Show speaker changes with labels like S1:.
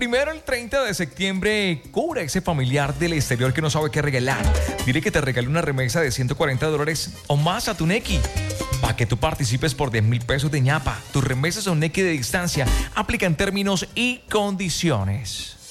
S1: 1 al 30 de septiembre, cubra ese familiar del exterior que no sabe qué regalar. Dile que te regale una remesa de $140 o más a tu Nequi, para que tú participes por 10,000 pesos de ñapa. Tus remesas a un Nequi de distancia aplican términos y condiciones.